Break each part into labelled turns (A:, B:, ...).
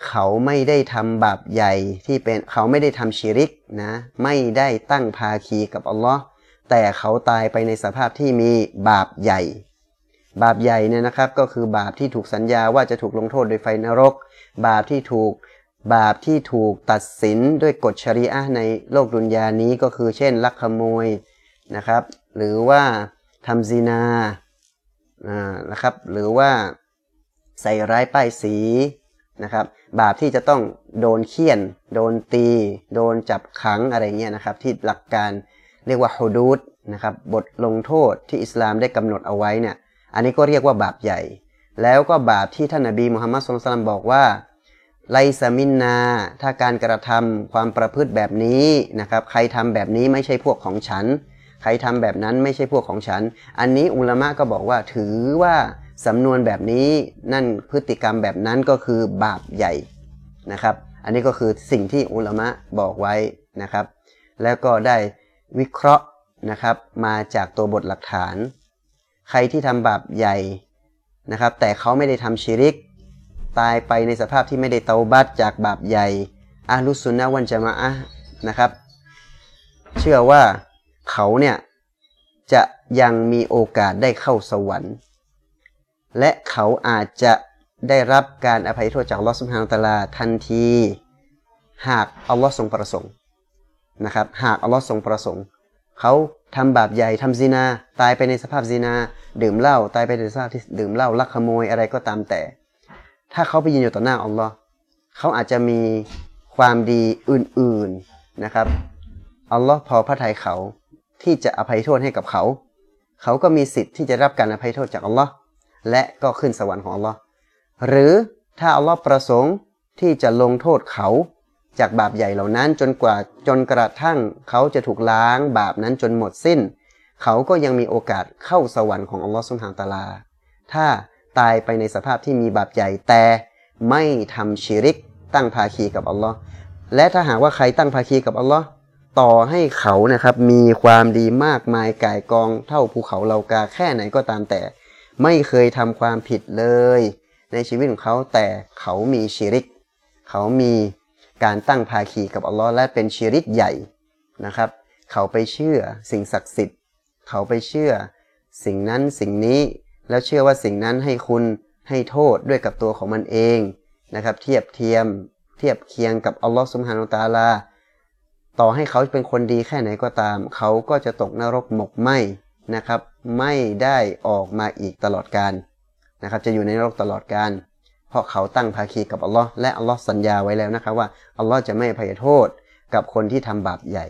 A: เขาไม่ได้ทำบาปใหญ่ที่เป็นเขาไม่ได้ทำชิริกนะไม่ได้ตั้งภาคีกับอัลลอฮ์แต่เขาตายไปในสภาพที่มีบาปใหญ่บาปใหญ่เนี่ยนะครับก็คือบาปที่ถูกสัญญาว่าจะถูกลงโทษโดยไฟนรกบาปที่ถูกตัดสินด้วยกฎชะรีอะห์ในโลกดุนยานี้ก็คือเช่นลักขโมยนะครับหรือว่าทำซินานะครับหรือว่าใส่ร้ายป้ายสีนะครับบาปที่จะต้องโดนเฆี่ยนโดนตีโดนจับขังอะไรเงี้ยนะครับที่หลักการเรียกว่าฮุดูดนะครับบทลงโทษที่อิสลามได้กำหนดเอาไว้เนี่ยอันนี้ก็เรียกว่าบาปใหญ่แล้วก็บาปที่ท่านนบีมุฮัมมัดศ็อลลัลลอฮุอะลัยฮิวะซัลลัมบอกว่าไลซามินนาถ้าการกระทำความประพฤติแบบนี้นะครับใครทำแบบนี้ไม่ใช่พวกของฉันใครทำแบบนั้นไม่ใช่พวกของฉันอันนี้อุลามะก็บอกว่าถือว่าสำนวนแบบนี้นั่นพฤติกรรมแบบนั้นก็คือบาปใหญ่นะครับอันนี้ก็คือสิ่งที่อุลามะบอกไว้นะครับแล้วก็ได้วิเคราะห์นะครับมาจากตัวบทหลักฐานใครที่ทำบาปใหญ่นะครับแต่เขาไม่ได้ทำชิริกตายไปในสภาพที่ไม่ได้เตาบัตจากบาปใหญ่อะห์ลุสซุนนะฮ์วัลญะมาอะห์นะครับเชื่อว่าเขาเนี่ยจะยังมีโอกาสได้เข้าสวรรค์และเขาอาจจะได้รับการอภัยโทษจากอัลเลาะห์ซุบฮานะฮูวะตะอาลาทันทีหากอัลเลาะห์ทรงประสงค์นะครับหากอัลเลาะห์ทรงประสงค์เขาทำบาปใหญ่ทำซินาตายไปในสภาพซินาดื่มเหล้าตายไปในสภาพที่ดื่มเหล้าลักขโมยอะไรก็ตามแต่ถ้าเขาไปยืนอยู่ต่อหน้าอัลเลาะห์เขาอาจจะมีความดีอื่นๆนะครับอัลเลาะห์พอพระทัยเขาที่จะอภัยโทษให้กับเขาเขาก็มีสิทธิ์ที่จะรับการอภัยโทษจากอัลเลาะห์และก็ขึ้นสวรรค์ของอัลเลาะห์หรือถ้าอัลเลาะห์ประสงค์ที่จะลงโทษเขาจากบาปใหญ่เหล่านั้นจนกระทั่งเขาจะถูกล้างบาปนั้นจนหมดสิ้นเขาก็ยังมีโอกาสเข้าสวรรค์ของอัลเลาะห์ซุบฮานะฮูวะตะอาลาถ้าตายไปในสภาพที่มีบาปใหญ่แต่ไม่ทำชิริกตั้งภาคีกับอัลเลาะห์และถ้าหากว่าใครตั้งภาคีกับอัลเลาะห์ต่อให้เขานะครับมีความดีมากมายก่ายกองเท่าภูเขาเหล่ากาแค่ไหนก็ตามแต่ไม่เคยทำความผิดเลยในชีวิตของเขาแต่เขามีชิริกเขามีการตั้งภาคีกับอัลเลาะห์และเป็นชิริกใหญ่นะครับเขาไปเชื่อสิ่งศักดิ์สิทธิ์เขาไปเชื่อสิ่งนั้นสิ่งนี้แล้วเชื่อว่าสิ่งนั้นให้คุณให้โทษด้วยกับตัวของมันเองนะครับเทียบเคียงกับอัลเลาะห์ซุบฮานะฮูวะตะอาลาต่อให้เขาเป็นคนดีแค่ไหนก็ตามเขาก็จะตกนรกหมกไหม้นะครับไม่ได้ออกมาอีกตลอดกาลนะครับจะอยู่ในนรกตลอดกาลเพราะเขาตั้งภาคีกับอัลเลาะห์และอัลเลาะห์สัญญาไว้แล้วนะครับว่าอัลเลาะห์จะไม่อภัยโทษกับคนที่ทำบาปใหญ่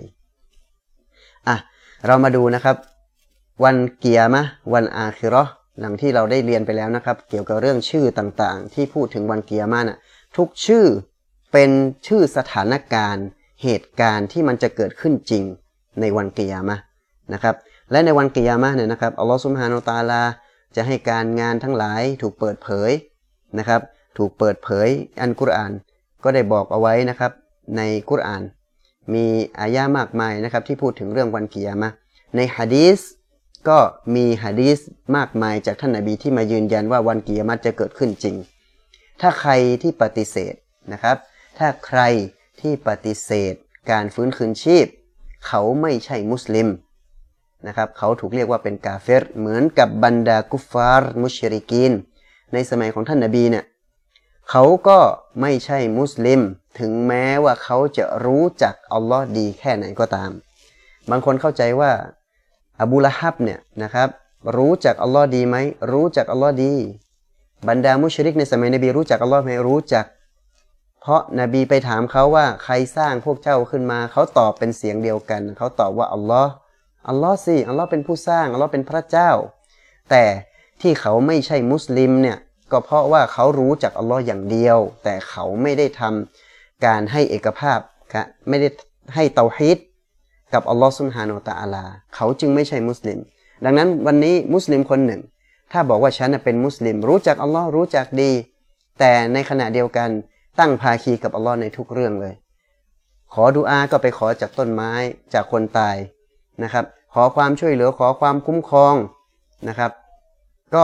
A: เรามาดูนะครับวันกิยามะห์วันอาคิเราะห์หลังที่เราได้เรียนไปแล้วนะครับเกี่ยวกับเรื่องชื่อต่างๆที่พูดถึงวันกิยามะห์ทุกชื่อเป็นชื่อสถานการณ์เหตุการณ์ที่มันจะเกิดขึ้นจริงในวันกิยามะห์นะครับและในวันกิยามะห์เนี่ยนะครับอัลเลาะห์ซุบฮานะฮูวะตะอาลาจะให้การงานทั้งหลายถูกเปิดเผยนะครับถูกเปิดเผยอัลกุรอานก็ได้บอกเอาไว้นะครับในกุรอานมีอายะห์มากมายนะครับที่พูดถึงเรื่องวันกิยามะห์ในหะดีษก็มีหะดีษมากมายจากท่านนบีที่มายืนยันว่าวันกิยามะห์จะเกิดขึ้นจริงถ้าใครที่ปฏิเสธนะครับถ้าใครที่ปฏิเสธการฟื้นคืนชีพเขาไม่ใช่มุสลิมนะครับเขาถูกเรียกว่าเป็นกาเฟรเหมือนกับบรรดากุฟฟาร์มุชริกีนในสมัยของท่านนบีเนี่ยเขาก็ไม่ใช่มุสลิมถึงแม้ว่าเขาจะรู้จักอัลลอฮ์ดีแค่ไหนก็ตามบางคนเข้าใจว่าอบูละฮับเนี่ยนะครับรู้จักอัลลอฮ์ดีไหมรู้จักอัลลอฮ์ดีบรรดามุชริกในสมัยนบีรู้จักอัลลอฮ์ไหมรู้จักเพราะนบีไปถามเขาว่าใครสร้างพวกเจ้าขึ้นมาเขาตอบเป็นเสียงเดียวกันเขาตอบว่าอัลลอฮ์สิอัลลอฮ์เป็นผู้สร้างอัลลอฮ์เป็นพระเจ้าแต่ที่เขาไม่ใช่มุสลิมเนี่ยก็เพราะว่าเขารู้จักอัลลอฮ์อย่างเดียวแต่เขาไม่ได้ทำการให้เอกภาพไม่ได้ให้เตาฮีดกับอัลลอฮ์ซุบฮานะฮูวะตะอาลาเขาจึงไม่ใช่มุสลิมดังนั้นวันนี้มุสลิมคนหนึ่งถ้าบอกว่าฉันเป็นมุสลิมรู้จักอัลลอฮ์รู้จักดีแต่ในขณะเดียวกันตั้งภาคีกับอัลลอฮ์ในทุกเรื่องเลยขอดุอาก็ไปขอจากต้นไม้จากคนตายนะครับขอความช่วยเหลือขอความคุ้มครองนะครับก็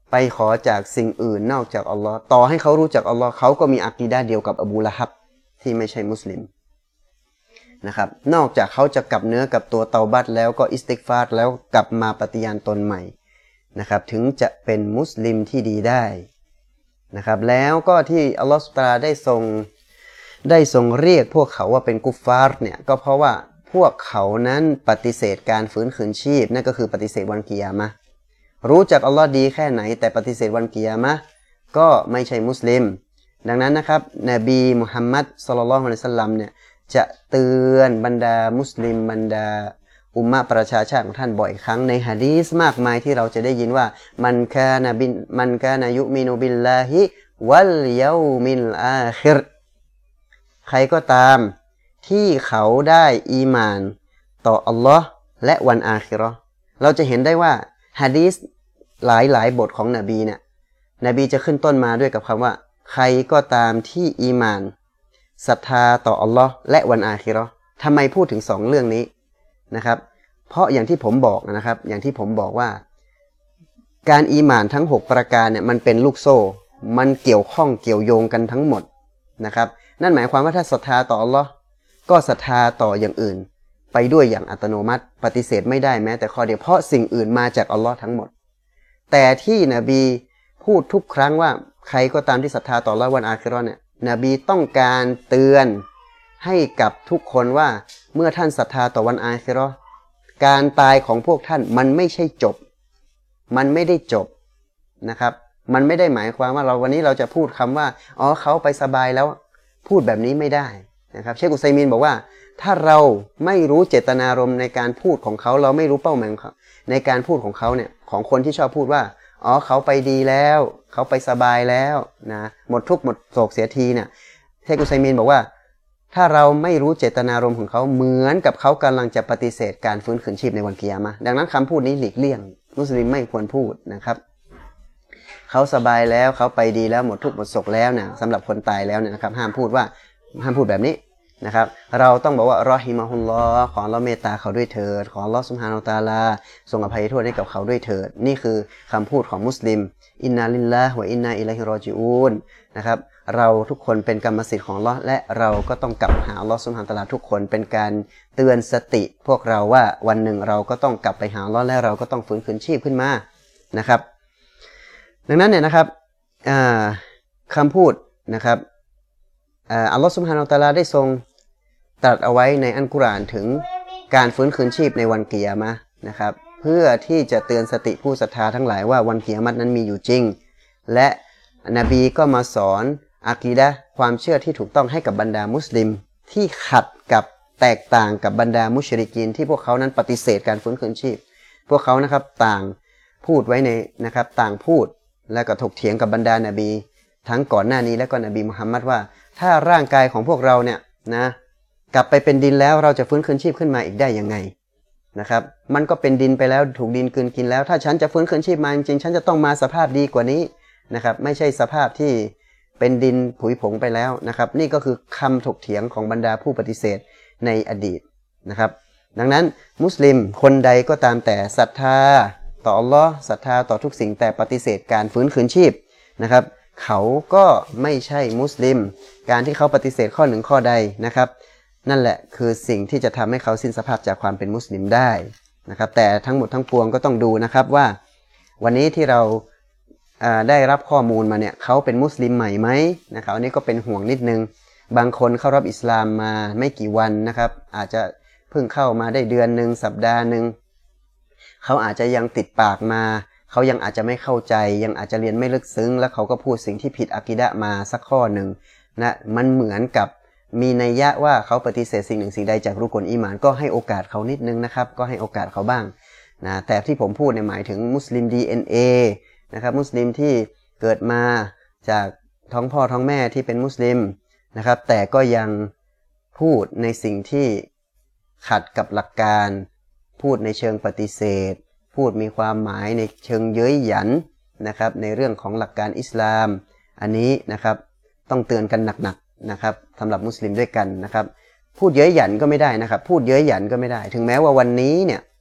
A: ไปขอจากสิ่งอื่นนอกจากอัลลอฮ์ต่อให้เขารู้จักอัลลอฮ์เขาก็มีอะกีดะห์เดียวกับอบูละฮับที่ไม่ใช่มุสลิมนะครับนอกจากเขาจะกลับเนื้อกลับตัวเตาบัตแล้วก็อิสติกฟาร์แล้วกลับมาปฏิญาณตนใหม่นะครับถึงจะเป็นมุสลิมที่ดีได้นะครับแล้วก็ที่อัลลอฮฺซุบฮานะฮูวะตะอาลาได้ทรงเรียกพวกเขาว่าเป็นกุฟฟาร์เนี่ยก็เพราะว่าพวกเขานั้นปฏิเสธการฟื้นคืนชีพนั่นก็คือปฏิเสธวันกิยามะห์รู้จักอัลลอฮ์ดีแค่ไหนแต่ปฏิเสธวันกิยามะห์ก็ไม่ใช่มุสลิมดังนั้นนะครับนบีมุฮัมมัดศ็อลลัลลอฮุอะลัยฮิวะซัลลัมเนี่ยจะเตือนบรรดามุสลิมบรรดาอุมมะประชาชาติของท่านบ่อยครั้งในหะดีษมากมายที่เราจะได้ยินว่ามันกานะยุมินุบิลลาฮิวัลเยามิลอาคิรใครก็ตามที่เขาได้อีหม่านต่ออัลลอฮ์และวันอาคิเราะห์เราจะเห็นได้ว่าหะดีษหลายบทของนบีเนี่ยนบีจะขึ้นต้นมาด้วยกับคำว่าใครก็ตามที่อีหม่านศรัทธาต่ออัลลอฮ์และวันอาคิเราะห์ทำไมพูดถึงสองเรื่องนี้นะครับเพราะอย่างที่ผมบอกนะครับอย่างที่ผมบอกว่าการอีหม่านทั้ง6ประการเนี่ยมันเป็นลูกโซ่มันเกี่ยวข้องเกี่ยวโยงกันทั้งหมดนะครับนั่นหมายความว่าถ้าศรัทธาต่ออัลลอฮ์ก็ศรัทธาต่ออย่างอื่นไปด้วยอย่างอัตโนมัติปฏิเสธไม่ได้แม้แต่ข้อเดียวเพราะสิ่งอื่นมาจากอัลลอฮ์ทั้งหมดแต่ที่นบีพูดทุกครั้งว่าใครก็ตามที่ศรัทธาต่ออัลลอฮ์วันอาคิเราะห์เนี่ยนบีต้องการเตือนให้กับทุกคนว่าเมื่อท่านศรัทธาต่อวันอาคิเราะห์การตายของพวกท่านมันไม่ใช่จบมันไม่ได้จบนะครับมันไม่ได้หมายความว่าวันนี้เราจะพูดคำว่าอ๋อเขาไปสบายแล้วพูดแบบนี้ไม่ได้นะครับเชคอุซัยมีนบอกว่าถ้าเราไม่รู้เจตนารมณ์ในการพูดของเขาเราไม่รู้เป้าหมายของเขาในการพูดของเขาเนี่ยของคนที่ชอบพูดว่าอ๋อเขาไปดีแล้วเขาไปสบายแล้วนะหมดทุกข์หมดโศกเสียทีเนี่ยเชคอุซัยมีนบอกว่าถ้าเราไม่รู้เจตนารมณ์ของเขาเหมือนกับเขากำลังจะปฏิเสธการฟื้นคืนชีพในวันกิยามะห์ดังนั้นคำพูดนี้หลีกเลี่ยงมุสลิมไม่ควรพูดนะครับเขาสบายแล้วเขาไปดีแล้วหมดทุกข์หมดโศกแล้วนะสำหรับคนตายแล้วเนี่ยนะครับห้ามพูดแบบนี้นะครับเราต้องบอกว่ารอฮิมะฮุลลอฮ์ขออัลเลาะห์เมตตาเขาด้วยเถิดขออัลเลาะห์ซุบฮานะฮูวะตะอาลาทรงอภัยโทษให้กับเขาด้วยเถิดนี่คือคำพูดของมุสลิมอินนาลิลลาฮิวะอินนาอิลัยฮิรอญิอูนนะครับเราทุกคนเป็นกรรมสิทธิ์ของอัลเลาะห์และเราก็ต้องกลับหาอัลเลาะห์ซุบฮานะฮูวะตะอาลาทุกคนเป็นการเตือนสติพวกเราว่าวันหนึ่งเราก็ต้องกลับไปหาอัลเลาะห์และเราก็ต้องฟื้นคืนชีพขึ้นมานะครับดังนั้นเนี่ยนะครับคำพูดนะครับอัลเลาะห์ซุบฮานะฮูวะตะอาลาได้ทรงตรัสเอาไว้ในอัลกุรอานถึงการฟื้นคืนชีพในวันกิยามะห์นะครับเพื่อที่จะเตือนสติผู้ศรัทธาทั้งหลายว่าวันกิยามะห์นั้นมีอยู่จริงและนบีก็มาสอนอะกีดะห์ความเชื่อที่ถูกต้องให้กับบรรดามุสลิมที่ขัดกับแตกต่างกับบรรดามุชริกีนที่พวกเขานั้นปฏิเสธการฟื้นคืนชีพพวกเขานะครับต่างพูดไว้ในนะครับต่างพูดและก็ถกเถียงกับบรรดานบีทั้งก่อนหน้านี้และก็นบีมุฮัมมัดว่าถ้าร่างกายของพวกเราเนี่ยนะกลับไปเป็นดินแล้วเราจะฟื้นคืนชีพขึ้นมาอีกได้ยังไงนะครับมันก็เป็นดินไปแล้วถูกดินกลืนกินแล้วถ้าฉันจะฟื้นคืนชีพมาจริงๆฉันจะต้องมาสภาพดีกว่านี้นะครับไม่ใช่สภาพที่เป็นดินผุยผงไปแล้วนะครับนี่ก็คือคำถกเถียงของบรรดาผู้ปฏิเสธในอดีตนะครับดังนั้นมุสลิมคนใดก็ตามแต่ศรัทธาต่ออัลลอฮ์ศรัทธาต่อทุกสิ่งแต่ปฏิเสธการฟื้นคืนชีพนะครับเขาก็ไม่ใช่มุสลิมการที่เขาปฏิเสธข้อหนึ่งข้อใดนะครับนั่นแหละคือสิ่งที่จะทำให้เขาสิ้นสภาพจากความเป็นมุสลิมได้นะครับแต่ทั้งหมดทั้งปวงก็ต้องดูนะครับว่าวันนี้ที่เราได้รับข้อมูลมาเนี่ยเขาเป็นมุสลิมใหม่ไหมนะครับอันนี้ก็เป็นห่วงนิดนึงบางคนเข้ารับอิสลามมาไม่กี่วันนะครับอาจจะเพิ่งเข้ามาได้เดือนนึงสัปดาห์นึงเขาอาจจะยังติดปากมาเขายังอาจจะไม่เข้าใจยังอาจจะเรียนไม่ลึกซึ้งแล้วเขาก็พูดสิ่งที่ผิดอะกีดะห์มาสักข้อหนึ่งนะมันเหมือนกับมีนัยยะว่าเขาปฏิเสธสิ่งหนึ่งสิ่งใดจากรุกลอีหม่านก็ให้โอกาสเขานิดนึงนะครับก็ให้โอกาสเขาบ้างนะแต่ที่ผมพูดเนี่ยหมายถึงมุสลิม DNA นะครับมุสลิมที่เกิดมาจากท้องพ่อท้องแม่ที่เป็นมุสลิมนะครับแต่ก็ยังพูดในสิ่งที่ขัดกับหลักการพูดในเชิงปฏิเสธพูดมีความหมายในเชิงเย้ยหยันนะครับในเรื่องของหลักการอิสลามอันนี้นะครับต้องเตือนกันหนักๆนะครับสำหรับมุสลิมด้วยกันนะครับพูดเย้ยหยันก็ไม่ได้นะครับพูดเย้ยหยันก็ไม่ได้ถึงแม้ว่าวันนี้เนี่ย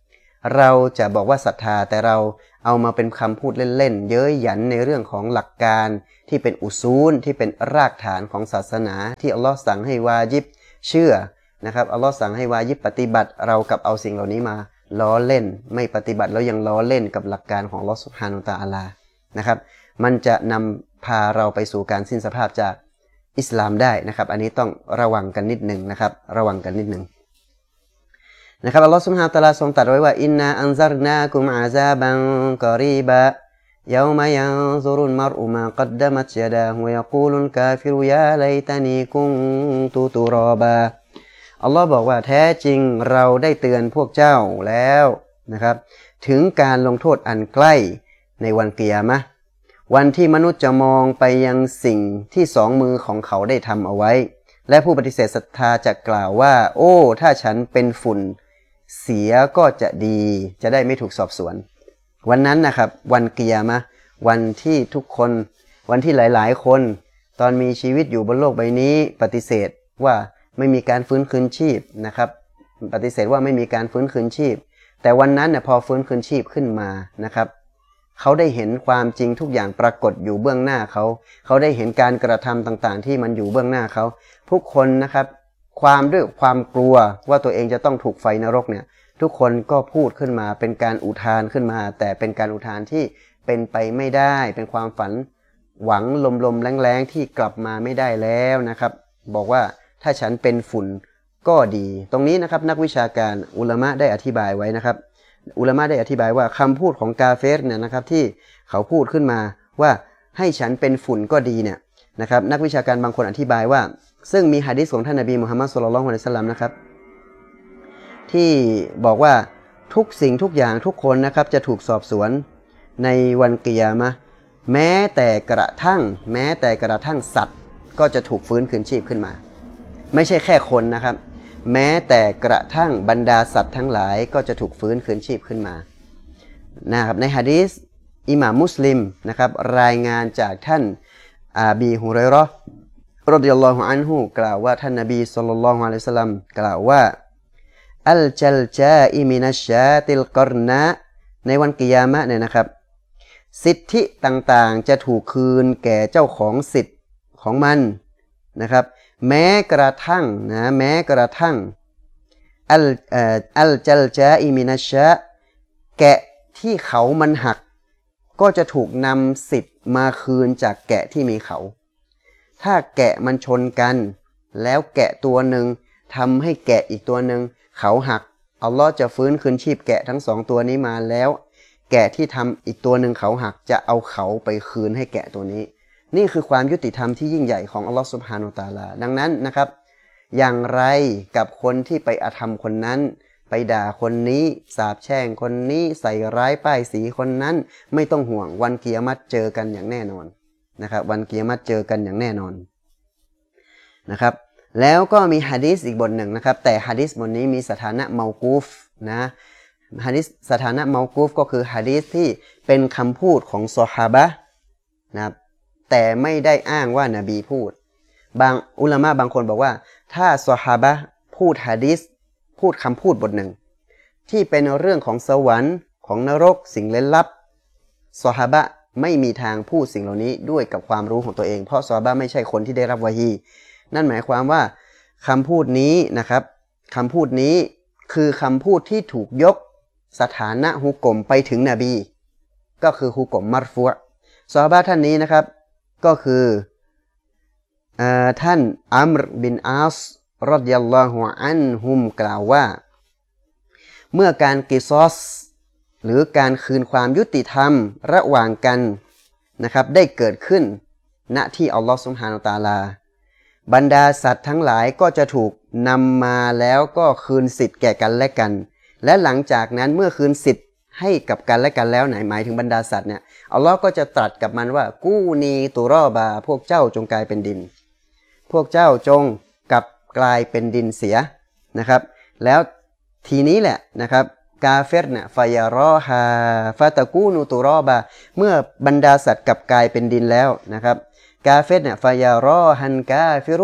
A: เราจะบอกว่าศรัทธาแต่เราเอามาเป็นคำพูดเล่นๆเย้ยหยันในเรื่องของหลักการที่เป็นอุซูลที่เป็นรากฐานของศาสนาที่อัลลอฮ์สั่งให้วาญิบเชื่อนะครับอัลลอฮ์สั่งให้วาญิบปฏิบัติเรากับเอาสิ่งเหล่านี้มาล้อเล่นไม่ปฏิบัติแล้วยังล้อเล่นกับหลักการของอัลลอฮ์ซุบฮานะฮูวะตะอาลานะครับมันจะนำพาเราไปสู่การสิ้นสภาพจากอิสลามได้นะครับอันนี้ต้องระวังกันนิดหนึ่งนะครับระวังกันนิดหนึ่งนะครับอัลลอฮ์ซุบฮานะฮูวะตะอาลาทรงตรัสไว้ว่าอินนาอันซัรนากุมอาซาบันกอรีบะยามยันซุรุลมัรอุมากัดดะมัตยะดาฮุยะกูลุลกาฟิรุยาไลตานีกุนตุตุรอบาอัลลอฮ์บอกว่าแท้จริงเราได้เตือนพวกเจ้าแล้วนะครับถึงการลงโทษอันใกล้ในวันกิยามะห์วันที่มนุษย์จะมองไปยังสิ่งที่สองมือของเขาได้ทำเอาไว้และผู้ปฏิเสธศรัทธาจะกล่าวว่าโอ้ถ้าฉันเป็นฝุ่นเสียก็จะดีจะได้ไม่ถูกสอบสวนวันนั้นนะครับวันกิยามะห์วันที่ทุกคนวันที่หลายๆคนตอนมีชีวิตอยู่บนโลกใบนี้ปฏิเสธว่าไม่มีการฟื้นคืนชีพนะครับปฏิเสธว่าไม่มีการฟื้นคืนชีพแต่วันนั้นเนี่ยพอฟื้นคืนชีพขึ้นมานะครับเขาได้เห็นความจริงทุกอย่างปรากฏอยู่เบื้องหน้าเขาได้เห็นการกระทำต่างๆที่มันอยู่เบื้องหน้าเขาทุกคนนะครับด้วยความกลัวว่าตัวเองจะต้องถูกไฟนรกเนี่ยทุกคนก็พูดขึ้นมาเป็นการอุทานขึ้นมาแต่เป็นการอุทานที่เป็นไปไม่ได้เป็นความฝันหวังลมๆแรงๆที่กลับมาไม่ได้แล้วนะครับบอกว่าถ้าฉันเป็นฝุ่นก็ดีตรงนี้นะครับนักวิชาการอุลามะได้อธิบายไว้นะครับอุลามะได้อธิบายว่าคำพูดของกาเฟรเนี่ยนะครับที่เขาพูดขึ้นมาว่าให้ฉันเป็นฝุ่นก็ดีเนี่ยนะครับนักวิชาการบางคนอธิบายว่าซึ่งมีหะดีษของท่านนบีมุฮัมมัดศ็อลลัลลอฮุอะลัยฮิวะซัลลัมนะครับที่บอกว่าทุกสิ่งทุกอย่างทุกคนนะครับจะถูกสอบสวนในวันกิยามะห์แม้แต่กระทั่งสัตว์ก็จะถูกฟื้นคืนชีพขึ้นมาไม่ใช่แค่คนนะครับแม้แต่กระทั่งบรรดาสัตว์ทั้งหลายก็จะถูกฟื้นคืนชีพขึ้นมานะครับในหะดีษอิหม่ามมุสลิมนะครับรายงานจากท่านอบีฮุรอยเราะห์รอฎิยัลลอฮุอันฮุกล่าวว่าท่านนบีศ็อลลัลลอฮุอะลัยฮิวะซัลลัมกล่าวว่าอัลจัลจาอิมินัชชาติลกอรนะในวันกิยามะห์เนี่ยนะครับสิทธิต่างๆจะถูกคืนแก่เจ้าของสิทธิ์ของมันนะครับแม้กระทั่งอัลจัลจาอิมินัชชาแกะที่เขามันหักก็จะถูกนำสิทธิ์มาคืนจากแกะที่มีเขาถ้าแกะมันชนกันแล้วแกะตัวหนึ่งทำให้แกะอีกตัวหนึ่งเขาหักอัลลอฮ์จะฟื้นคืนชีพแกะทั้งสองตัวนี้มาแล้วแกะที่ทำอีกตัวหนึ่งเขาหักจะเอาเขาไปคืนให้แกะตัวนี้นี่คือความยุติธรรมที่ยิ่งใหญ่ของอัลลอฮ์ซุบฮานะฮูวะตะอาลาดังนั้นนะครับอย่างไรกับคนที่ไปอาธรรมคนนั้นไปด่าคนนี้สาปแช่งคนนี้ใส่ร้ายป้ายสีคนนั้นไม่ต้องห่วงวันกิยามะห์เจอกันอย่างแน่นอนนะครับวันกิยามะห์เจอกันอย่างแน่นอนนะครับแล้วก็มีหะดีษอีกบทหนึ่งนะครับแต่หะดีษบทนี้มีสถานะเมากูฟนะหะดีษสถานะเมากูฟก็คือหะดีษที่เป็นคำพูดของซอฮาบะห์นะครับแต่ไม่ได้อ้างว่านบีพูดบางอุลามะบางคนบอกว่าถ้าซอฮาบะห์พูดหะดีษพูดคำพูดบทหนึ่งที่เป็นเรื่องของสวรรค์ของนรกสิ่งลึกลับซอฮาบะห์ไม่มีทางพูดสิ่งเหล่านี้ด้วยกับความรู้ของตัวเองเพราะซอฮาบะห์ไม่ใช่คนที่ได้รับวะฮีนั่นหมายความว่าคำพูดนี้นะครับคำพูดนี้คือคำพูดที่ถูกยกสถานะฮุกมไปถึงนบีก็คือฮุกมมัรฟูอ์ซอฮาบะห์ท่านนี้นะครับก็คือท่านอัมรบินอัสรอฎิยัลลอฮุอันฮุมกล่าวว่าเมื่อการกิซอสหรือการคืนความยุติธรรมระหว่างกันนะครับได้เกิดขึ้นณที่อัลลอฮฺซุบฮานะฮูวะตะอาลาบรรดาสัตว์ทั้งหลายก็จะถูกนำมาแล้วก็คืนสิทธิ์แก่กันและกันและหลังจากนั้นเมื่อคืนสิทธิ์ให้กับกันและกันแล้วหมายถึงบรรดาสัตว์เนี่ยอัลลอฮ์ก็จะตรัสกับมันว่ากูนีตุรอบาพวกเจ้าจงกลายเป็นดินพวกเจ้าจงกลายเป็นดินเสียนะครับแล้วทีนี้แหละนะครับกาเฟรเนี่ยฟายารอฮาฟาตะกูนูตุรอบาเมื่อบรรดาสัตว์กลับกลายเป็นดินแล้วนะครับกาเฟรเนี่ยฟายารอฮันกาฟิรุ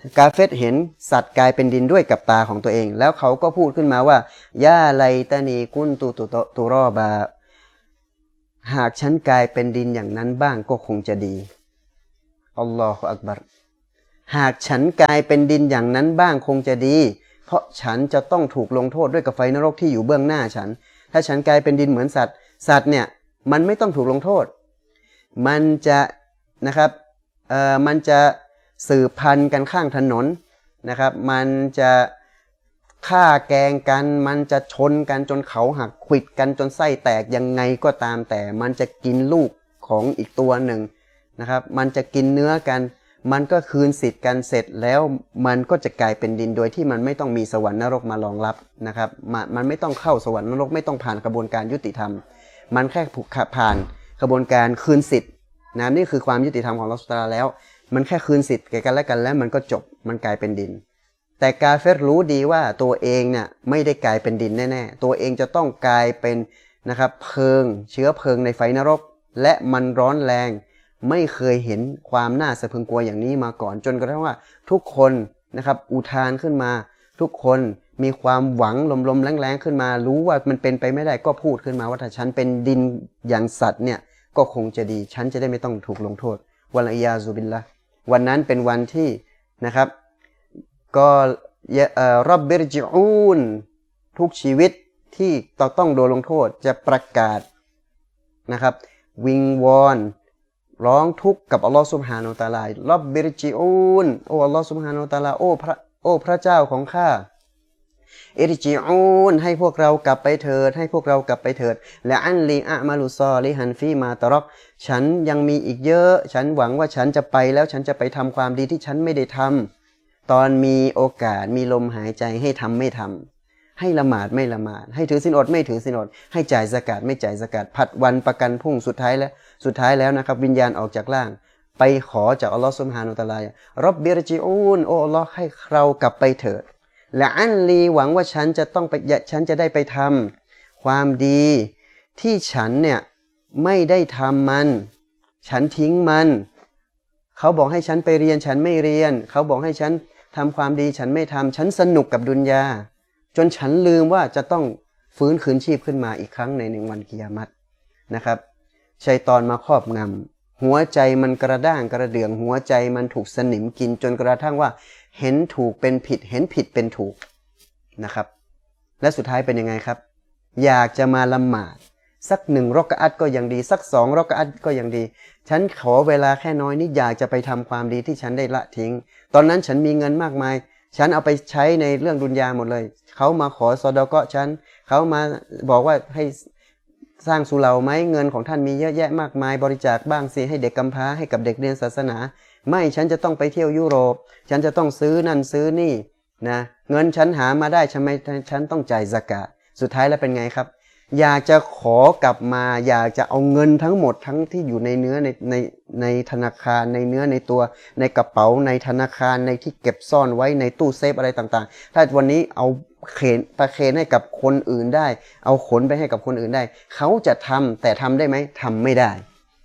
A: กาเฟรเห็นสัตว์กลายเป็นดินด้วยกับตาของตัวเองแล้วเขาก็พูดขึ้นมาว่ายาไลตานีกุนตุรอบาหากฉันกลายเป็นดินอย่างนั้นบ้างก็คงจะดีอัลลอฮฺอักบัรหากฉันกลายเป็นดินอย่างนั้นบ้างคงจะดีเพราะฉันจะต้องถูกลงโทษด้วยกับไฟนรกที่อยู่เบื้องหน้าฉันถ้าฉันกลายเป็นดินเหมือนสัตว์เนี่ยมันไม่ต้องถูกลงโทษมันจะนะครับมันจะสืบพันธุ์กันข้างถนนนะครับมันจะฆ่าแกงกันมันจะชนกันจนเขาหักขวิดกันจนไส้แตกยังไงก็ตามแต่มันจะกินลูกของอีกตัวหนึ่งนะครับมันจะกินเนื้อกันมันก็คืนสิทธิ์กันเสร็จแล้วมันก็จะกลายเป็นดินโดยที่มันไม่ต้องมีสวรรค์นรกมารองรับนะครับมันไม่ต้องเข้าสวรรค์นรกไม่ต้องผ่านกระบวนการยุติธรรมมันแค่ผ่านกระบวนการคืนสิทธิ์นะนี่คือความยุติธรรมของอัลเลาะห์ซุบฮานะฮูวะตะอาลาแล้วมันแค่คืนสิทธิ์แก่กันและกันแล้วมันก็จบมันกลายเป็นดินแต่กาเฟรรู้ดีว่าตัวเองเนี่ยไม่ได้กลายเป็นดินแน่ๆตัวเองจะต้องกลายเป็นนะครับเพลิงเชื้อเพลิงในไฟนรกและมันร้อนแรงไม่เคยเห็นความน่าสะพรึงกลัวอย่างนี้มาก่อนจนกระทั่งว่าทุกคนนะครับอุทานขึ้นมาทุกคนมีความหวังลมๆแรงๆขึ้นมารู้ว่ามันเป็นไปไม่ได้ก็พูดขึ้นมาว่าถ้าฉันเป็นดินอย่างสัตว์เนี่ยก็คงจะดีฉันจะได้ไม่ต้องถูกลงโทษวะลัยยาซุบิลละวันนั้นเป็นวันที่นะครับก็รอบบิรจิอูนทุกชีวิตที่ต้องโดนลงโทษจะประกาศนะครับวิงวอนร้องทุกข์กับอัลลอฮฺซุบฮานะฮูวะตะอาลารอบบิรจิอูนโอ้อัลลอฮฺซุบฮานะฮูวะตะอาลาโอ้พระเจ้าของข้าอิรจิอูนให้พวกเรากลับไปเถิดให้พวกเรากลับไปเถิดและอันลีอะมาลุซอลิฮันฟีมาตะรอกฉันยังมีอีกเยอะฉันหวังว่าฉันจะไปแล้วฉันจะไปทำความดีที่ฉันไม่ได้ทำตอนมีโอกาสมีลมหายใจให้ทำไม่ทำให้ละหมาดไม่ละหมาดให้ถือศีลอดไม่ถือศีลอดให้จ่ายซะกาตไม่จ่ายซะกาตผัดวันประกันพรุ่งสุดท้ายแล้วนะครับวิญญาณออกจากร่างไปขอจากอัลลอฮฺซุบฮานะฮูวะตะอาลารอบบิรจิอูนโอ้อัลลอฮ์ให้เรากลับไปเถิดและอันลีหวังว่าฉันจะได้ไปทำความดีที่ฉันเนี่ยไม่ได้ทำมันฉันทิ้งมันเขาบอกให้ฉันไปเรียนฉันไม่เรียนเขาบอกให้ฉันทำความดีฉันไม่ทำฉันสนุกกับดุนยาจนฉันลืมว่าจะต้องฟื้นคืนชีพขึ้นมาอีกครั้งในวันกิยามะฮ์นะครับชัยฏอนมาครอบงำหัวใจมันกระด้างกระเดื่องหัวใจมันถูกสนิมกินจนกระทั่งว่าเห็นถูกเป็นผิดเห็นผิดเป็นถูกนะครับและสุดท้ายเป็นยังไงครับอยากจะมาละหมาดสัก1 รอกะอัตก็ยังดีสัก2 รอกะอัตก็ยังดีฉันขอเวลาแค่น้อยนิดอยากจะไปทำความดีที่ฉันได้ละทิ้งตอนนั้นฉันมีเงินมากมายฉันเอาไปใช้ในเรื่องดุนยาหมดเลยเขามาขอซอดาเกาะฉันเขามาบอกว่าให้สร้างสุเหร่าไหมเงินของท่านมีเยอะแยะมากมายบริจาคบ้างสิให้เด็กกำพร้าให้กับเด็กเรียนศาสนาไม่ฉันจะต้องไปเที่ยวยุโรปฉันจะต้องซื้อนั่นซื้อนี่นะเงินฉันหามาได้ทำไมฉันต้องจ่ายซะกาตสุดท้ายแล้วเป็นไงครับอยากจะขอกลับมาอยากจะเอาเงินทั้งหมดทั้งที่อยู่ในเนื้อในธนาคารในเนื้อในตัวในกระเป๋าในธนาคารในที่เก็บซ่อนไว้ในตู้เซฟอะไรต่างๆถ้าวันนี้เอาประเคนให้กับคนอื่นได้เอาขนไปให้กับคนอื่นได้เขาจะทำแต่ทำได้ไหมทำไม่ได้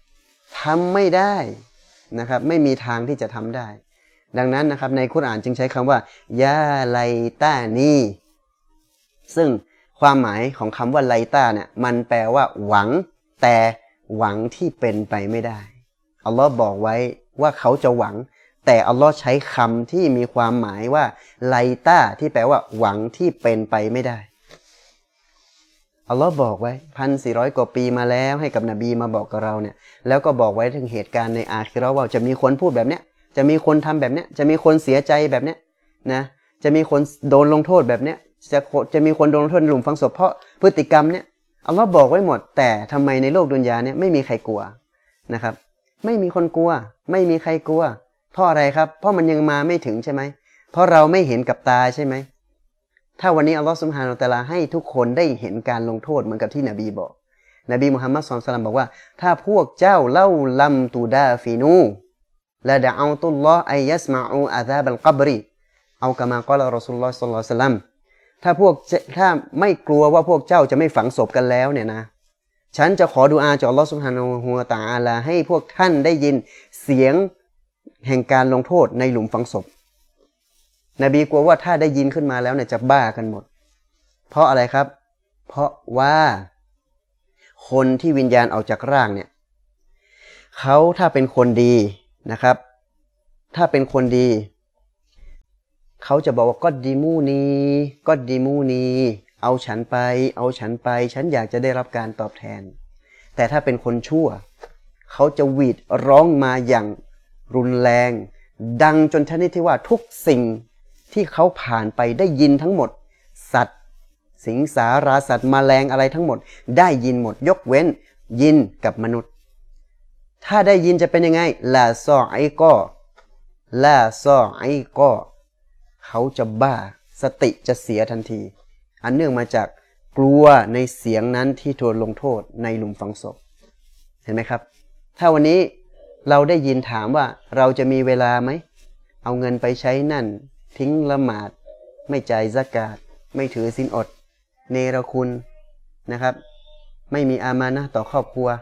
A: นะครับไม่มีทางที่จะทำได้ดังนั้นนะครับในคุรอานจึงใช้คำว่ายาไลตานีซึ่งความหมายของคำว่าไลตาเนี่ยมันแปลว่าหวังแต่หวังที่เป็นไปไม่ได้อัลลอฮ์บอกไว้ว่าเขาจะหวังแต่อัลลอฮ์ใช้คำที่มีความหมายว่าไลตาที่แปลว่าหวังที่เป็นไปไม่ได้อัลลอฮ์บอกไว้ 1,400 กว่าปีมาแล้วให้กับนบีมาบอกกับเราเนี่ยแล้วก็บอกไว้ถึงเหตุการณ์ในอาคิเราะห์ว่าจะมีคนพูดแบบเนี้ยจะมีคนทำแบบเนี้ยจะมีคนเสียใจแบบเนี้ยนะจะมีคนโดนลงโทษแบบเนี้ยจะมีคนโดนลงโทษในหลุมฝังศพเพราะพฤติกรรมเนี้ยอัลลอฮ์บอกไว้หมดแต่ทำไมในโลกดุนยาเนี่ยไม่มีใครกลัวนะครับไม่มีคนกลัวไม่มีใครกลัวเพราะอะไรครับเพราะมันยังมาไม่ถึงใช่ไหมเพราะเราไม่เห็นกับตาใช่ไหมถ้าวันนี้อัลลอฮ์ซุบฮานะฮูวะตะอาลาให้ทุกคนได้เห็นการลงโทษเหมือนกับที่นบีบอกนบีมุฮัมมัดศ็อลลัลลอฮุอะลัยฮิวะซัลลัมบอกว่าถ้าพวกเจ้าเล่าลัมตูดาฟินูละดะเอาตุลลอฮ์อัยยัสมะอูอาซาบัลกับรีเอากะมากอละรอซูลุลลอฮ์ศ็อลลัลลอฮุอะลัยฮิวะซัลลัมถ้าไม่กลัวว่าพวกเจ้าจะไม่ฝังศพกันแล้วเนี่ยนะฉันจะขอดุอาจากอัลลอฮ์ซุบฮานะฮูวะตะอาลาให้พวกท่านได้ยินเสียงแห่งการลงโทษในหลุมฝังศพนบีกลัวว่าถ้าได้ยินขึ้นมาแล้วเนี่ยจะบ้ากันหมดเพราะอะไรครับเพราะว่าคนที่วิญญาณออกจากร่างเนี่ยเขาถ้าเป็นคนดีนะครับถ้าเป็นคนดีเขาจะบอกว่าก็ดีมูนีก็ดีมูนีเอาฉันไปเอาฉันไปฉันอยากจะได้รับการตอบแทนแต่ถ้าเป็นคนชั่วเขาจะหวีดร้องมาอย่างรุนแรงดังจนชนิดที่ว่าทุกสิ่งที่เขาผ่านไปได้ยินทั้งหมดสัตว์สิงสาราสัตว์แมลงอะไรทั้งหมดได้ยินหมดยกเว้นยินกับมนุษย์ถ้าได้ยินจะเป็นยังไงลาซอไอก็ลาซอไอก็เขาจะบ้าสติจะเสียทันทีอันเนื่องมาจากกลัวในเสียงนั้นที่โดนลงโทษในหลุมฝังศพเห็นไหมครับถ้าวันนี้เราได้ยินถามว่าเราจะมีเวลาไหมเอาเงินไปใช้นั่นทิ้งละหมาดไม่จ่ายซะกาตไม่ถือศีลอดเนรคุณนะครับไม่มีอามานะห์ต่อครอบครัว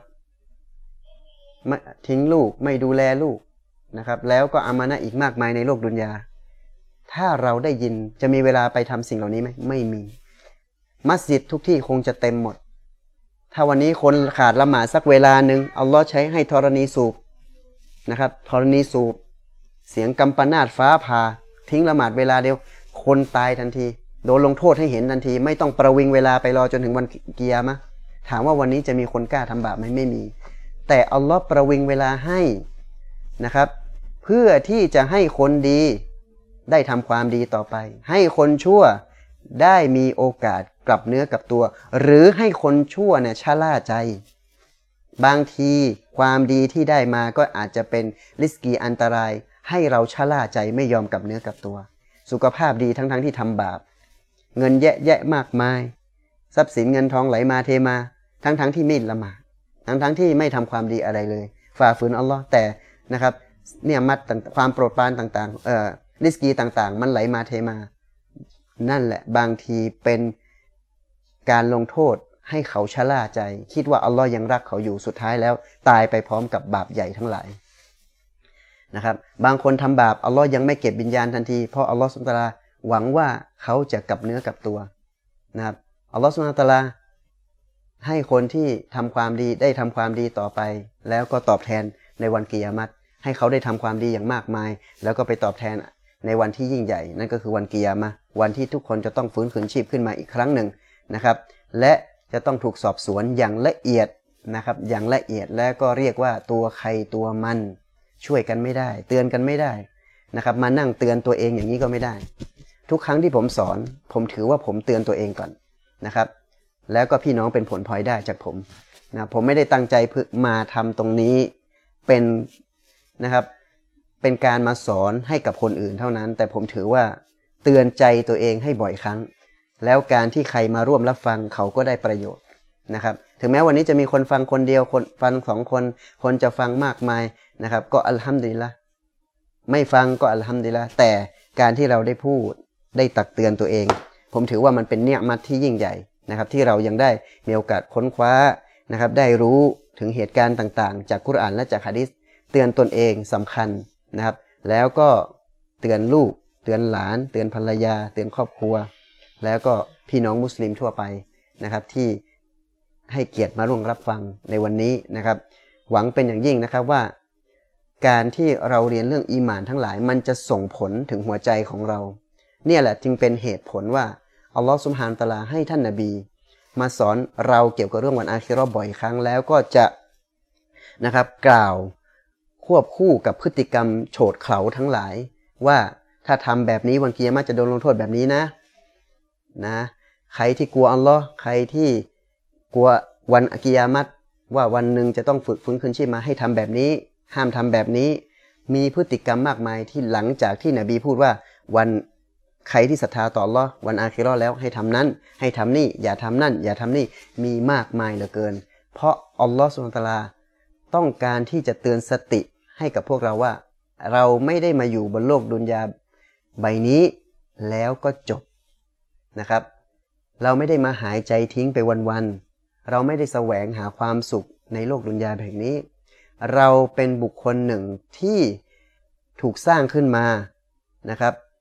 A: ทิ้งลูกไม่ดูแลลูกนะครับแล้วก็อามานะห์อีกมากมายในโลกดุนยาถ้าเราได้ยินจะมีเวลาไปทำสิ่งเหล่านี้ไหมไม่มีมัสยิดทุกที่คงจะเต็มหมดถ้าวันนี้คนขาดละหมาดสักเวลาหนึ่งอัลลอฮ์ใช้ให้ธรณีสูบนะครับธรณีสูบเสียงกำปนาตฟ้าผ่าทิ้งละหมาดเวลาเดียวคนตายทันทีโดนลงโทษให้เห็นทันทีไม่ต้องประวิงเวลาไปรอจนถึงวันกิยามะห์ถามว่าวันนี้จะมีคนกล้าทำบาปไหมไม่มีแต่อัลลอฮ์ประวิงเวลาให้นะครับเพื่อที่จะให้คนดีได้ทำความดีต่อไปให้คนชั่วได้มีโอกาสกลับเนื้อกลับตัวหรือให้คนชั่วเนี่ยชะล่าใจบางทีความดีที่ได้มาก็อาจจะเป็นริสกีอันตรายให้เราชะล่าใจไม่ยอมกลับเนื้อกลับตัวสุขภาพดีทั้งที่ทำบาปเงินแยะมากมายทรัพย์สินเงินทองไหลมาเทมาทั้งที่ไม่ละหมาดทั้งที่ไม่ทำความดีอะไรเลยฝ่าฝืนอัลลอฮ์แต่นะครับเนี่ยมัดความโปรดปรานต่างๆริสกีต่างๆมันไหลมาเทมานั่นแหละบางทีเป็นการลงโทษให้เขาชะล่าใจคิดว่าอัลลอฮ์ยังรักเขาอยู่สุดท้ายแล้วตายไปพร้อมกับบาปใหญ่ทั้งหลายนะครับบางคนทำบาปอัลลอฮ์ยังไม่เก็บวิญญาณทันทีเพราะอัลลอฮ์ซุบฮานะฮูวะตะอาลาหวังว่าเขาจะกลับเนื้อกลับตัวนะครับอัลลอฮ์ซุบฮานะฮูวะตะอาลาให้คนที่ทำความดีได้ทำความดีต่อไปแล้วก็ตอบแทนในวันกิยามะห์ให้เขาได้ทำความดีอย่างมากมายแล้วก็ไปตอบแทนในวันที่ยิ่งใหญ่นั่นก็คือวันกิยามะห์วันที่ทุกคนจะต้องฟื้นคืนชีพขึ้นมาอีกครั้งหนึ่งนะครับและจะต้องถูกสอบสวนอย่างละเอียดนะครับอย่างละเอียดและก็เรียกว่าตัวใครตัวมันช่วยกันไม่ได้เตือนกันไม่ได้นะครับมานั่งเตือนตัวเองอย่างนี้ก็ไม่ได้ทุกครั้งที่ผมสอนผมถือว่าผมเตือนตัวเองก่อนนะครับแล้วก็พี่น้องเป็นผลพลอยได้จากผมนะผมไม่ได้ตั้งใจมาทำตรงนี้เป็นนะครับเป็นการมาสอนให้กับคนอื่นเท่านั้นแต่ผมถือว่าเตือนใจตัวเองให้บ่อยครั้งแล้วการที่ใครมาร่วมรับฟังเขาก็ได้ประโยชน์นะครับถึงแม้วันนี้จะมีคนฟังคนเดียวคนฟัง2 คนคนจะฟังมากมายนะครับก็อัลฮัมดุลิลละห์ไม่ฟังก็อัลฮัมดุลิลละห์แต่การที่เราได้พูดได้ตักเตือนตัวเองผมถือว่ามันเป็นเนียมัตที่ยิ่งใหญ่นะครับที่เรายังได้มีโอกาสค้นคว้านะครับได้รู้ถึงเหตุการณ์ต่างๆจากกุรอานและจากหะดีษเตือนตนเองสำคัญนะครับแล้วก็เตือนลูกเตือนหลานเตือนภรรยาเตือนครอบครัวแล้วก็พี่น้องมุสลิมทั่วไปนะครับที่ให้เกียรติมาร่วมรับฟังในวันนี้นะครับหวังเป็นอย่างยิ่งนะครับว่าการที่เราเรียนเรื่องอีหม่านทั้งหลายมันจะส่งผลถึงหัวใจของเราเนี่ยแหละจึงเป็นเหตุผลว่าอัลลอฮฺซุบฮานะฮูวะตะอาลาให้ท่านนบีมาสอนเราเกี่ยวกับเรื่องวันอาคิเราะห์บ่อยครั้งแล้วก็จะนะครับกล่าวควบคู่กับพฤติกรรมโฉดเขลาทั้งหลายว่าถ้าทำแบบนี้วันกิยามะห์จะโดนลงโทษแบบนี้นะใครที่กลัวอัลลอฮ์ใครที่กลัววันกิยามะห์ว่าวันหนึ่งจะต้องฝึกฟื้นคืนชีพมาให้ทำแบบนี้ห้ามทำแบบนี้มีพฤติกรรมมากมายที่หลังจากที่นบีพูดว่าวันใครที่ศรัทธาต่ออัลลอฮ์วันอาคิเราะห์แล้วให้ทำนั้นให้ทำนี่อย่าทำนั่นอย่าทำนี่มีมากมายเหลือเกินเพราะอัลลอฮ์ซุบฮานะฮูวะตะอาลาต้องการที่จะเตือนสติให้กับพวกเราว่าเราไม่ได้มาอยู่บนโลกดุนยาใบนี้แล้วก็จบนะครับเราไม่ได้มาหายใจทิ้งไปวันๆเราไม่ได้แสวงหาความสุขในโลกดุนยาแบบนี้เราเป็นบุคคลหนึ่งที่ถูกสร้างขึ้นมานะครับ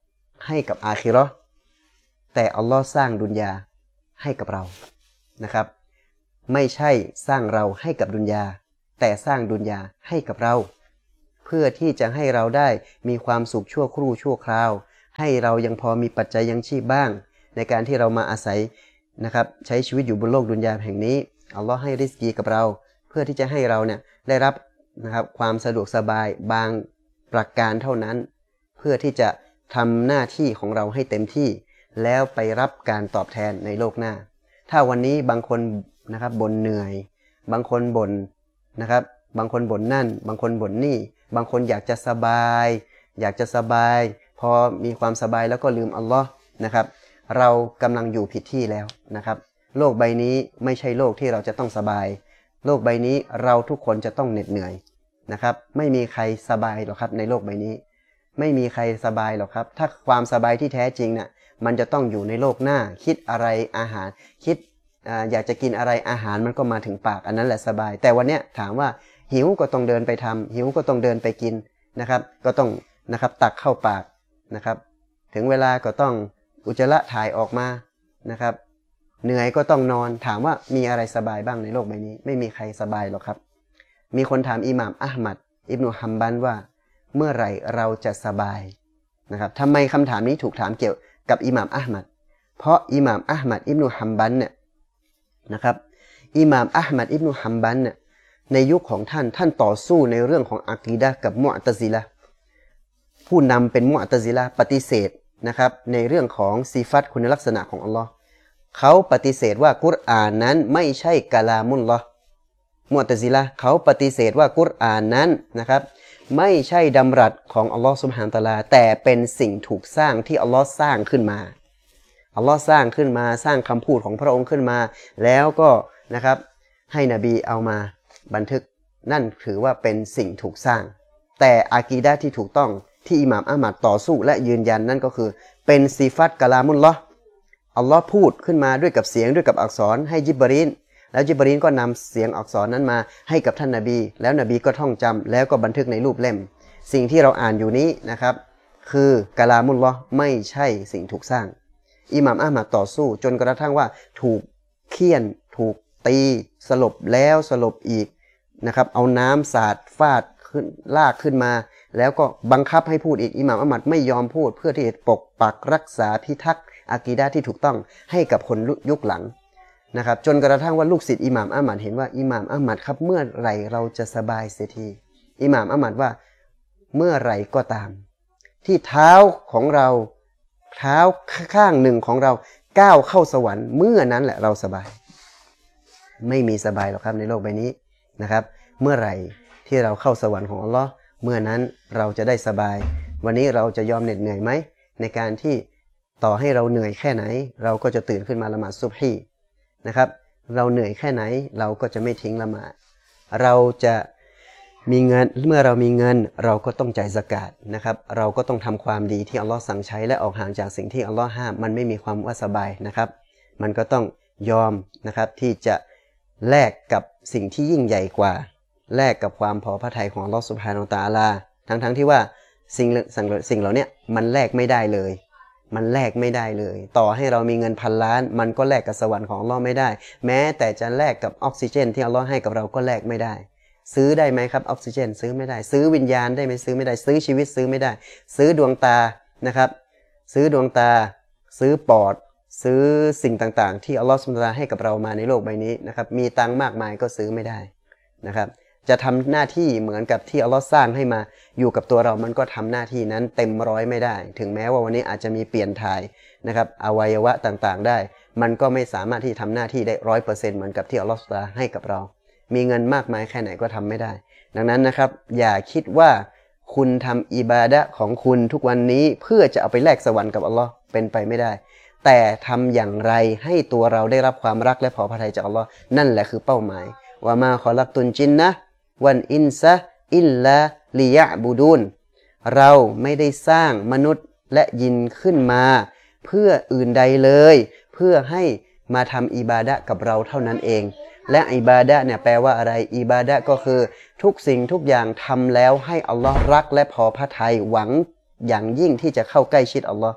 A: ให้กับอาคิเราะห์แต่อัลลอฮ์สร้างดุนยาให้กับเรานะครับไม่ใช่สร้างเราให้กับดุนยาแต่สร้างดุนยาให้กับเราเพื่อที่จะให้เราได้มีความสุขชั่วครู่ชั่วคราวให้เรายังพอมีปัจจัยยังชีพบ้างในการที่เรามาอาศัยนะครับใช้ชีวิตอยู่บนโลกดุนยาแห่งนี้อัลลอฮ์ให้ริสกีกับเราเพื่อที่จะให้เราเนี่ยได้รับนะครับความสะดวกสบายบางประการเท่านั้นเพื่อที่จะทำหน้าที่ของเราให้เต็มที่แล้วไปรับการตอบแทนในโลกหน้าถ้าวันนี้บางคนนะครับบ่นเหนื่อยบางคนบ่นนะครับบางคนบ่นนั่นบางคนบ่นนี่บางคนอยากจะสบายพอมีความสบายแล้วก็ลืมอัลลอฮ์นะครับเรากำลังอยู่ผิดที่แล้วนะครับโลกใบนี้ไม่ใช่โลกที่เราจะต้องสบายโลกใบนี้เราทุกคนจะต้องเหน็ดเหนื่อยนะครับไม่มีใครสบายหรอกครับในโลกใบนี้ไม่มีใครสบายหรอกครับถ้าความสบายที่แท้จริงเนี่ยมันจะต้องอยู่ในโลกหน้าคิดอะไรอาหารคิดอยากจะกินอะไรอาหารมันก็มาถึงปากอันนั้นแหละสบายแต่วันเนี้ยถามว่าหิวก็ต้องเดินไปทำหิวก็ต้องเดินไปกินนะครับก็ต้องนะครับตักเข้าปากนะครับถึงเวลาก็ต้องอุจจาระถ่ายออกมานะครับเหนื่อยก็ต้องนอนถามว่ามีอะไรสบายบ้างในโลกใบนี้ไม่มีใครสบายหรอกครับมีคนถามอิหม่ามอะห์มัดอิบนุฮัมบัลว่าเมื่อไหร่เราจะสบายนะครับทำไมคำถามนี้ถูกถามเกี่ยวกับอิหม่ามอะห์มัดเพราะอิหม่ามอะห์มัดอิบนุฮัมบัลเนี่ยนะครับอิหม่ามอะห์มัดอิบนุฮัมบัลเนี่ยในยุคของท่านต่อสู้ในเรื่องของอะกีดะห์กับมุอ์ตะซิละห์ผู้นำเป็นมุอ์ตะซิละห์ปฏิเสธนะครับในเรื่องของซิฟัตคุณลักษณะของอัลลอฮ์เขาปฏิเสธว่ากุรอานนั้นไม่ใช่กะลามุลลอฮ์มุอ์ตะซิละห์เขาปฏิเสธว่ากุรอานนั้นนะครับไม่ใช่ดำรัสของอัลลอฮ์ซุบฮานะฮูวะตะอาลาแต่เป็นสิ่งถูกสร้างที่อัลลอฮ์สร้างขึ้นมาอัลลอฮ์สร้างขึ้นมาสร้างคำพูดของพระองค์ขึ้นมาแล้วก็นะครับให้นบีเอามาบันทึกนั่นถือว่าเป็นสิ่งถูกสร้างแต่อากีดะห์ที่ถูกต้องที่อิหม่ามอะห์มัดต่อสู้และยืนยันนั่นก็คือเป็นซิฟัตกะลามุลลอฮ์อัลลอฮ์พูดขึ้นมาด้วยกับเสียงด้วยกับอักษรให้ญิบรีลแล้วญิบรีลก็นำเสียงอักษรนั้นมาให้กับท่านนบีแล้วนบีก็ท่องจำแล้วก็บันทึกในรูปเล่มสิ่งที่เราอ่านอยู่นี้นะครับคือกะลามุลลอฮ์ไม่ใช่สิ่งถูกสร้างอิหม่ามอะห์มัดต่อสู้จนกระทั่งว่าถูกเฆี่ยนถูกตีสลบแล้วสลบอีกนะครับเอาน้ำสาดฟาดขึ้นลากขึ้นมาแล้วก็บังคับให้พูดอีกอิหม่ามอะห์มัดไม่ยอมพูดเพื่อที่จะปกปักรักษาพิทักษ์อากีดะห์ที่ถูกต้องให้กับคนยุคหลังนะครับจนกระทั่งว่าลูกศิษย์อิหม่ามอะห์มัดเห็นว่าอิหม่ามอะห์มัดครับเมื่อไหร่เราจะสบายเสียทีอิหม่ามอะห์มัดว่าเมื่อไหร่ก็ตามที่เท้าของเราเท้าข้างหนึ่งของเราก้าวเข้าสวรรค์เมื่อนั้นแหละเราสบายไม่มีสบายหรอกครับในโลกใบนี้นะครับเมื่อไหร่ที่เราเข้าสวรรค์ของอัลลอฮ์เมื่อนั้นเราจะได้สบายวันนี้เราจะยอมเหน็ดเหนื่อยไหมในการที่ต่อให้เราเหนื่อยแค่ไหนเราก็จะตื่นขึ้นมาละหมาดซุบฮีนะครับเราเหนื่อยแค่ไหนเราก็จะไม่ทิ้งละหมาดเราจะมีเงินเมื่อเรามีเงินเราก็ต้องจ่ายซะกาตนะครับเราก็ต้องทำความดีที่อัลลอฮ์สั่งใช้และออกห่างจากสิ่งที่อัลลอฮ์ห้ามมันไม่มีความว่าสบายนะครับมันก็ต้องยอมนะครับที่จะแลกกับสิ่งที่ยิ่งใหญ่กว่าแลกกับความพอพระทัยของอัลลอฮ์ซุบฮานะฮูวะตะอาลาทั้งที่ว่าสิ่งเหล่านี้มันแลกไม่ได้เลยมันแลกไม่ได้เลยต่อให้เรามีเงิน1,000 ล้านมันก็แลกกับสวรรค์ของอัลลอฮ์ไม่ได้แม้แต่จะแลกกับออกซิเจนที่อัลลอฮ์ให้กับเราก็แลกไม่ได้ซื้อได้ไหมครับออกซิเจนซื้อไม่ได้ซื้อวิญญาณได้ไหมซื้อไม่ได้ซื้อชีวิตซื้อไม่ได้ซื้อดวงตานะครับซื้อดวงตาซื้อปอดซื้อสิ่งต่างๆที่อัลลอฮ์ซุบฮานะฮูวะตะอาลาให้กับเรามาในโลกใบนี้นะครับมีตังค์มากมายก็ซื้อไม่ได้นะครับจะทำหน้าที่เหมือนกับที่อัลลอฮ์สร้างให้มาอยู่กับตัวเรามันก็ทำหน้าที่นั้นเต็มร้อยไม่ได้ถึงแม้ว่าวันนี้อาจจะมีเปลี่ยนถ่ายนะครับอวัยวะต่างๆได้มันก็ไม่สามารถที่ทำหน้าที่ได้ 100% เหมือนกับที่อัลลอฮ์ซุบฮานะฮูวะตะอาลาให้กับเรามีเงินมากมายแค่ไหนก็ทำไม่ได้ดังนั้นนะครับอย่าคิดว่าคุณทำอิบาดะห์ของคุณทุกวันนี้เพื่อจะเอาไปแลกสวรรค์กับอัลลอฮ์เป็นไปไม่ได้แต่ทำอย่างไรให้ตัวเราได้รับความรักและพอพระทัยจากอัลลอฮ์นั่นแหละคือเป้าหมายว่ามาขอลักตุนจินนะวันอินซะอิลลาลิยะบูดูนเราไม่ได้สร้างมนุษย์และยินขึ้นมาเพื่ออื่นใดเลยเพื่อให้มาทำอิบาดะห์กับเราเท่านั้นเองและอิบาดะห์เนี่ยแปลว่าอะไรอิบาดะห์ก็คือทุกสิ่งทุกอย่างทำแล้วให้อัลลอฮ์รักและพอพระทัยหวังอย่างยิ่งที่จะเข้าใกล้ชิดอัลลอฮ์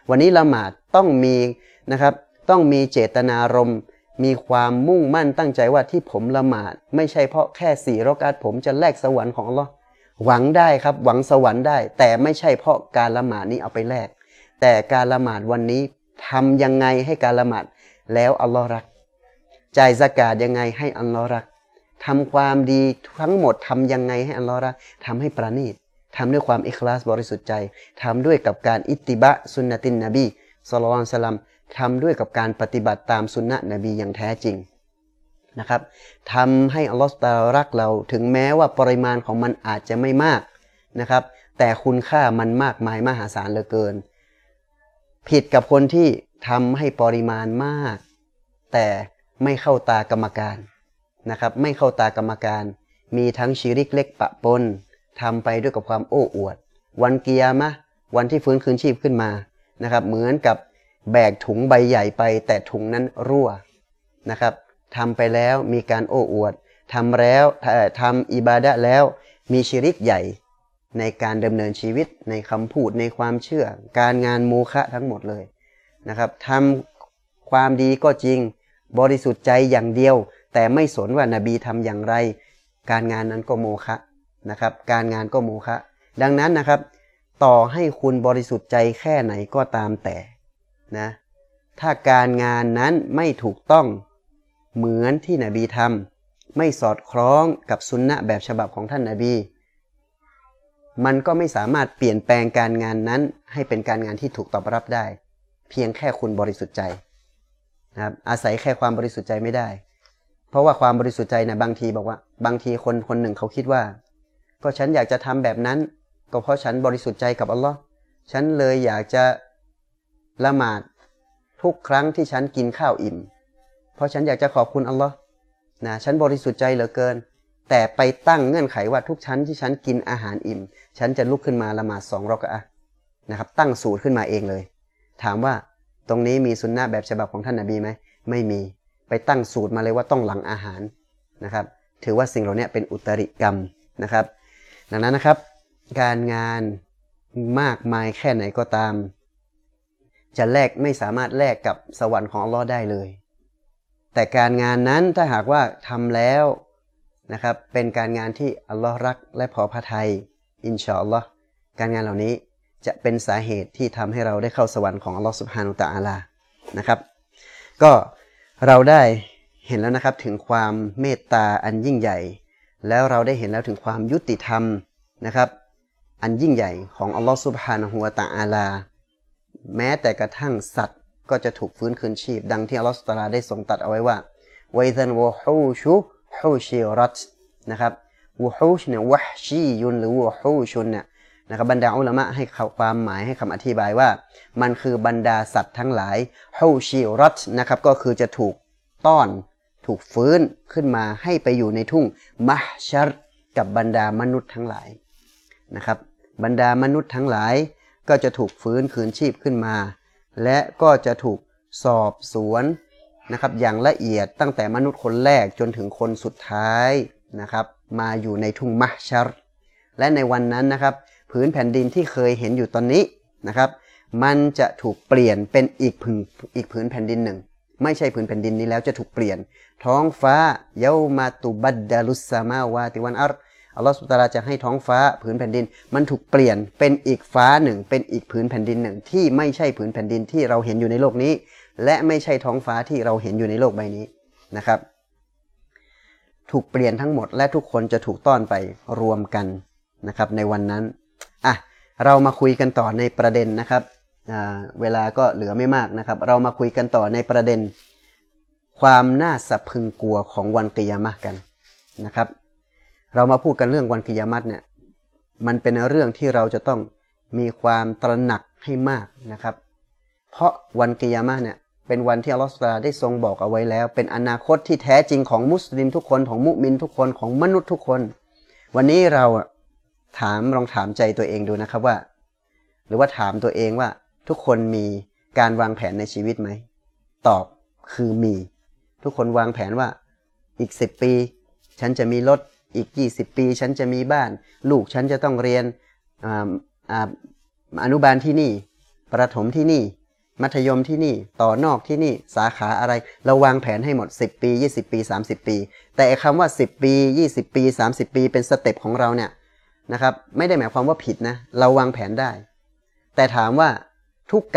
A: วันนี้ละหมาดต้องมีนะครับต้องมีเจตนารมณ์มีความมุ่งมั่นตั้งใจว่าที่ผมละหมาดไม่ใช่เพราะแค่4 รอกาตผมจะแลกสวรรค์ของอัลลอฮ์หวังได้ครับหวังสวรรค์ได้แต่ไม่ใช่เพราะการละหมาดนี้เอาไปแลกแต่การละหมาดวันนี้ทำยังไงให้การละหมาดแล้วอัลลอฮ์รักจ่ายซะกาตยังไงให้อัลลอฮ์รักทำความดีทั้งหมดทำยังไงให้อัลลอฮ์รักทำให้ประณีตทำด้วยความอิคลาสบริสุทธิ์ใจทำด้วยกับการอิตติบะสุนนะตินนบีศ็อลลัลลอฮุอะลัยฮิวะซัลลัมทำด้วยกับการปฏิบัติตามสุนนะนบีอย่างแท้จริงนะครับทำให้อัลลอฮฺตะอาลารักเราถึงแม้ว่าปริมาณของมันอาจจะไม่มากนะครับแต่คุณค่ามันมากมายมหาศาลเหลือเกินผิดกับคนที่ทำให้ปริมาณมากแต่ไม่เข้าตากรรมการนะครับไม่เข้าตากรรมการมีทั้งชิริกเล็กปะปนทำไปด้วยกับความโอ้อวดวันกิยามะห์วันที่ฟื้นคืนชีพขึ้นมานะครับเหมือนกับแบกถุงใบใหญ่ไปแต่ถุงนั้นรั่วนะครับทำไปแล้วมีการโอ้อวดทำอิบาดะห์แล้วมีชิริกใหญ่ในการดำเนินชีวิตในคำพูดในความเชื่อการงานโมฆะทั้งหมดเลยนะครับทำความดีก็จริงบริสุทธิ์ใจอย่างเดียวแต่ไม่สนว่านบีทำอย่างไรการงานนั้นก็โมฆะนะครับการงานก็โมฆะดังนั้นนะครับต่อให้คุณบริสุทธิ์ใจแค่ไหนก็ตามแต่นะถ้าการงานนั้นไม่ถูกต้องเหมือนที่นบีทำไม่สอดคล้องกับสุนนะแบบฉบับของท่านนบีมันก็ไม่สามารถเปลี่ยนแปลงการงานนั้นให้เป็นการงานที่ถูกตอบรับได้เพียงแค่คุณบริสุทธิ์ใจนะครับอาศัยแค่ความบริสุทธิ์ใจไม่ได้เพราะว่าความบริสุทธิ์ใจนะบางทีบอกว่าบางทีคนคนหนึ่งเขาคิดว่าก็ฉันอยากจะทำแบบนั้นก็เพราะฉันบริสุทธิ์ใจกับอัลลอฮ์ฉันเลยอยากจะละหมาดทุกครั้งที่ฉันกินข้าวอิ่มเพราะฉันอยากจะขอบคุณอัลลอฮ์นะฉันบริสุทธิ์ใจเหลือเกินแต่ไปตั้งเงื่อนไขว่าทุกชั้นที่ฉันกินอาหารอิ่มฉันจะลุกขึ้นมาละหมาด2 รอกอะห์นะครับตั้งสูตรขึ้นมาเองเลยถามว่าตรงนี้มีสุนนะแบบฉบับของท่านนบีไหมไม่มีไปตั้งสูตรมาเลยว่าต้องหลังอาหารนะครับถือว่าสิ่งเหล่านี้เป็นอุตริกรรมนะครับดังนั้นนะครับการงานมากมายแค่ไหนก็ตามจะไม่สามารถแลกกับสวรรค์ของอัลลอฮ์ได้เลยแต่การงานนั้นถ้าหากว่าทำแล้วนะครับเป็นการงานที่อัลลอฮ์รักและพอพระทัยอินชาอัลลอฮ์การงานเหล่านี้จะเป็นสาเหตุที่ทำให้เราได้เข้าสวรรค์ของอัลลอฮ์ซุบฮานะฮูวะตะอาลานะครับก็เราได้เห็นแล้วนะครับถึงความเมตตาอันยิ่งใหญ่แล้วเราได้เห็นแล้วถึงความยุติธรรมนะครับอันยิ่งใหญ่ของอัลลอฮ์ซุบฮานะฮูวะตะอาลาแม้แต่กระทั่งสัตว์ก็จะถูกฟื้นคืนชีพดังที่อัลลอฮ์ตะอาลาได้ทรงตรัสเอาไว้ว่าไวซันวะฮูชุฮูชิรัตนะครับวะฮูชเนี่ยวะฮชียุนหรือวะฮูชุนเนี่ยนะครับบรรดาอุลามะให้ความหมายให้คำอธิบายว่ามันคือบรรดาสัตว์ทั้งหลายฮูชิรัตนะครับก็คือจะถูกต้อนถูกฟื้นขึ้นมาให้ไปอยู่ในทุ่งมะฮ์ชัรกับบรรดามนุษย์ทั้งหลายนะครับบรรดามนุษย์ทั้งหลายก็จะถูกฟื้นคืนชีพขึ้นมาและก็จะถูกสอบสวนนะครับอย่างละเอียดตั้งแต่มนุษย์คนแรกจนถึงคนสุดท้ายนะครับมาอยู่ในทุ่งมะฮ์ชัรและในวันนั้นนะครับผืนแผ่นดินที่เคยเห็นอยู่ตอนนี้นะครับมันจะถูกเปลี่ยนเป็นอีกผืนแผ่นดินหนึ่งไม่ใช่ผืนแผ่นดินนี้แล้วจะถูกเปลี่ยนท้องฟ้าเยามาตุบัดดาลุสซามาวาติวันอัรอัลลอฮฺซุบฮานะฮูวะตะอาลาจะให้ท้องฟ้าผืนแผ่นดินมันถูกเปลี่ยนเป็นอีกฟ้าหนึ่งเป็นอีกผืนแผ่นดินหนึ่งที่ไม่ใช่ผืนแผ่นดินที่เราเห็นอยู่ในโลกนี้และไม่ใช่ท้องฟ้าที่เราเห็นอยู่ในโลกใบนี้นะครับถูกเปลี่ยนทั้งหมดและทุกคนจะถูกต้อนไปรวมกันนะครับในวันนั้นเรามาคุยกันต่อในประเด็นนะครับเวลาก็เหลือไม่มากนะครับเรามาคุยกันต่อในประเด็นความน่าสะพรึงกลัวของวันกิยามะห์กันนะครับเรามาพูดกันเรื่องวันกิยามะห์เนี่ยมันเป็นเรื่องที่เราจะต้องมีความตระหนักให้มากนะครับเพราะวันกิยามะห์เนี่ยเป็นวันที่อัลลอฮฺซุบฮานะฮูวะตะอาลาได้ทรงบอกเอาไว้แล้วเป็นอนาคตที่แท้จริงของมุสลิมทุกคนของมุมินทุกคนของมนุษย์ทุกคนวันนี้เราลองถามใจตัวเองดูนะครับว่าหรือว่าถามตัวเองว่าทุกคนมีการวางแผนในชีวิตไหมตอบคือมีทุกคนวางแผนว่าอีก10 ปีฉันจะมีรถอีก20 ปีฉันจะมีบ้านลูกฉันจะต้องเรียนอนุบาลที่นี่ประถมที่นี่มัธยมที่นี่ต่อนอกที่นี่สาขาอะไรเราวางแผนให้หมด10ปี20ปี30ปีแต่คำว่า10ปี20ปี30ปีเป็นสเต็ปของเราเนี่ยนะครับไม่ได้หมายความว่าผิดนะเราวางแผนได้แต่ถามว่าทุก